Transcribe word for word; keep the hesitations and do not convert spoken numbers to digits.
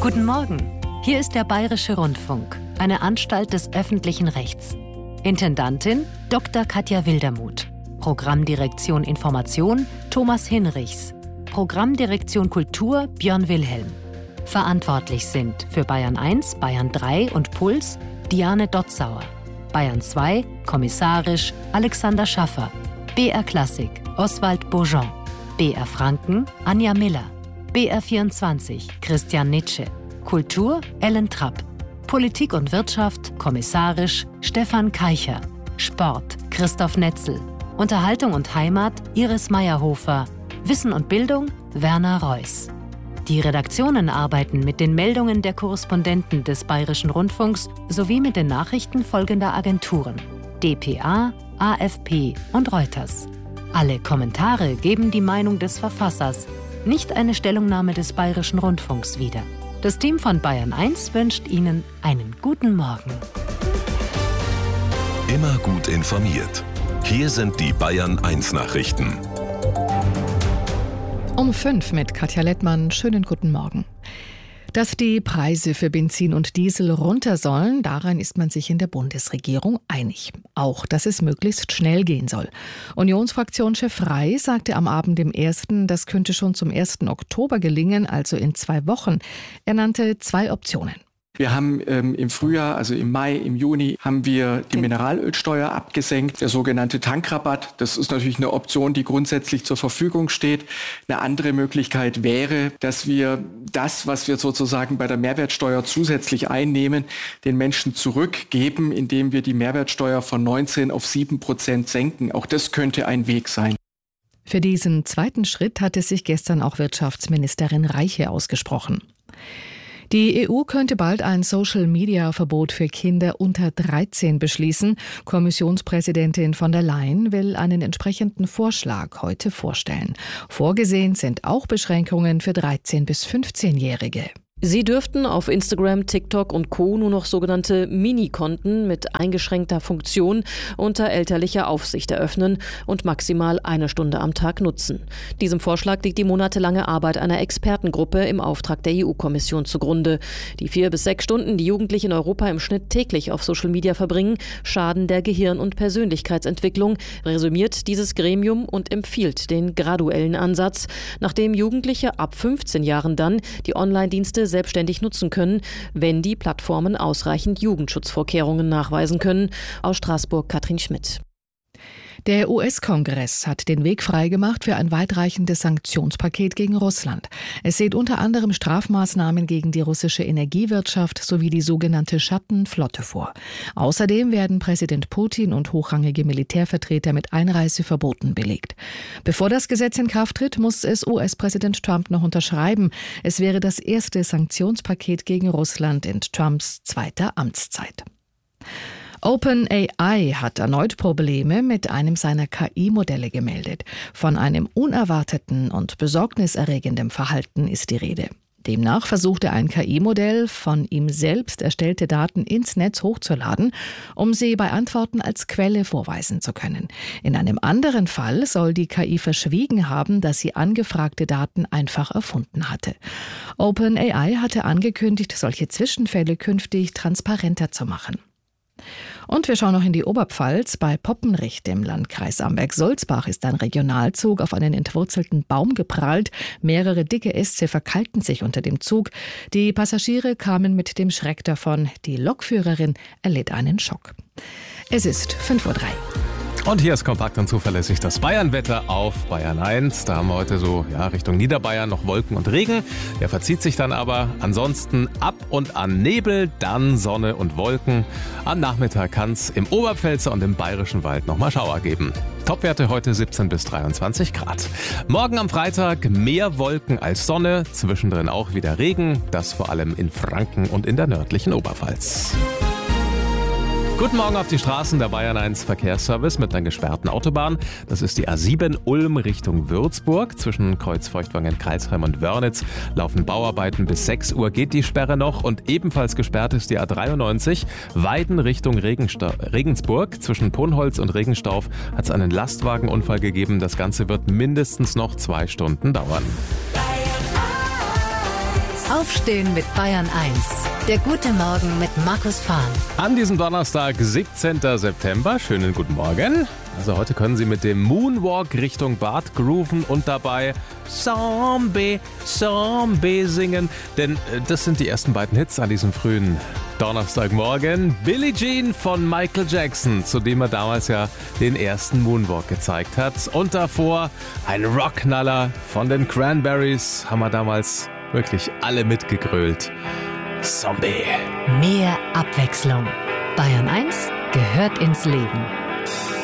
Guten Morgen. Hier ist der Bayerische Rundfunk, eine Anstalt des öffentlichen Rechts. Intendantin Doktor Katja Wildermuth. Programmdirektion Information Thomas Hinrichs. Programmdirektion Kultur Björn Wilhelm. Verantwortlich sind für Bayern eins, Bayern drei und Puls Diane Dotzauer. Bayern zwei, kommissarisch Alexander Schaffer. B R Klassik Oswald Beaujean. B R Franken Anja Miller. B R vierundzwanzig Christian Nitsche. Kultur Ellen Trapp. Politik und Wirtschaft kommissarisch Stefan Keicher. Sport Christoph Netzel. Unterhaltung und Heimat Iris Meyerhofer. Wissen und Bildung Werner Reuss. Die Redaktionen arbeiten mit den Meldungen der Korrespondenten des Bayerischen Rundfunks sowie mit den Nachrichten folgender Agenturen: D P A, A F P und Reuters. Alle Kommentare geben die Meinung des Verfassers, nicht eine Stellungnahme des Bayerischen Rundfunks wieder. Das Team von Bayern eins wünscht Ihnen einen guten Morgen. Immer gut informiert. Hier sind die Bayern eins Nachrichten. Um fünf mit Katja Lettmann. Schönen guten Morgen. Dass die Preise für Benzin und Diesel runter sollen, daran ist man sich in der Bundesregierung einig. Auch, dass es möglichst schnell gehen soll. Unionsfraktionschef Frey sagte am Abend im ersten, das könnte schon zum ersten Oktober gelingen, also in zwei Wochen. Er nannte zwei Optionen. Wir haben ähm, im Frühjahr, also im Mai, im Juni, haben wir die Mineralölsteuer abgesenkt, der sogenannte Tankrabatt. Das ist natürlich eine Option, die grundsätzlich zur Verfügung steht. Eine andere Möglichkeit wäre, dass wir das, was wir sozusagen bei der Mehrwertsteuer zusätzlich einnehmen, den Menschen zurückgeben, indem wir die Mehrwertsteuer von neunzehn auf sieben Prozent senken. Auch das könnte ein Weg sein. Für diesen zweiten Schritt hatte sich gestern auch Wirtschaftsministerin Reiche ausgesprochen. Die E U könnte bald ein Social-Media-Verbot für Kinder unter dreizehn beschließen. Kommissionspräsidentin von der Leyen will einen entsprechenden Vorschlag heute vorstellen. Vorgesehen sind auch Beschränkungen für dreizehn- bis fünfzehnjährige. Sie dürften auf Instagram, TikTok und Co. nur noch sogenannte Mini-Konten mit eingeschränkter Funktion unter elterlicher Aufsicht eröffnen und maximal eine Stunde am Tag nutzen. Diesem Vorschlag liegt die monatelange Arbeit einer Expertengruppe im Auftrag der E U-Kommission zugrunde. Die vier bis sechs Stunden, die Jugendliche in Europa im Schnitt täglich auf Social Media verbringen, schaden der Gehirn- und Persönlichkeitsentwicklung, resümiert dieses Gremium und empfiehlt den graduellen Ansatz, nachdem Jugendliche ab fünfzehn Jahren dann die Online-Dienste selbstständig nutzen können, wenn die Plattformen ausreichend Jugendschutzvorkehrungen nachweisen können. Aus Straßburg Katrin Schmidt. Der U S-Kongress hat den Weg freigemacht für ein weitreichendes Sanktionspaket gegen Russland. Es sieht unter anderem Strafmaßnahmen gegen die russische Energiewirtschaft sowie die sogenannte Schattenflotte vor. Außerdem werden Präsident Putin und hochrangige Militärvertreter mit Einreiseverboten belegt. Bevor das Gesetz in Kraft tritt, muss es U S-Präsident Trump noch unterschreiben. Es wäre das erste Sanktionspaket gegen Russland in Trumps zweiter Amtszeit. OpenAI hat erneut Probleme mit einem seiner K I-Modelle gemeldet. Von einem unerwarteten und besorgniserregenden Verhalten ist die Rede. Demnach versuchte ein K I-Modell, von ihm selbst erstellte Daten ins Netz hochzuladen, um sie bei Antworten als Quelle vorweisen zu können. In einem anderen Fall soll die K I verschwiegen haben, dass sie angefragte Daten einfach erfunden hatte. OpenAI hatte angekündigt, solche Zwischenfälle künftig transparenter zu machen. Und wir schauen noch in die Oberpfalz. Bei Poppenricht im Landkreis Amberg-Sulzbach ist ein Regionalzug auf einen entwurzelten Baum geprallt. Mehrere dicke Äste verkeilten sich unter dem Zug. Die Passagiere kamen mit dem Schreck davon. Die Lokführerin erlitt einen Schock. Es ist fünf Uhr drei. Und hier ist kompakt und zuverlässig das Bayernwetter auf Bayern eins. Da haben wir heute so ja, Richtung Niederbayern noch Wolken und Regen. Der verzieht sich dann aber. Ansonsten ab und an Nebel, dann Sonne und Wolken. Am Nachmittag kann es im Oberpfälzer und im Bayerischen Wald nochmal Schauer geben. Topwerte heute siebzehn bis dreiundzwanzig Grad. Morgen am Freitag mehr Wolken als Sonne. Zwischendrin auch wieder Regen. Das vor allem in Franken und in der nördlichen Oberpfalz. Guten Morgen auf die Straßen, der Bayern eins Verkehrsservice mit einer gesperrten Autobahn. Das ist die A sieben Ulm Richtung Würzburg. Zwischen Kreuzfeuchtwangen, Crailsheim und Wörnitz laufen Bauarbeiten. Bis sechs Uhr geht die Sperre noch. Und ebenfalls gesperrt ist die A dreiundneunzig Weiden Richtung Regensta- Regensburg. Zwischen Punholz und Regenstauf hat es einen Lastwagenunfall gegeben. Das Ganze wird mindestens noch zwei Stunden dauern. Aufstehen mit Bayern eins. Der gute Morgen mit Markus Fahn. An diesem Donnerstag, siebzehnten September. Schönen guten Morgen. Also heute können Sie mit dem Moonwalk Richtung Bad grooven und dabei Zombie, Zombie singen. Denn das sind die ersten beiden Hits an diesem frühen Donnerstagmorgen. Billie Jean von Michael Jackson, zu dem er damals ja den ersten Moonwalk gezeigt hat. Und davor ein Rockknaller von den Cranberries. Haben wir damals wirklich alle mitgegrölt. Zombie. Mehr Abwechslung. Bayern eins gehört ins Leben.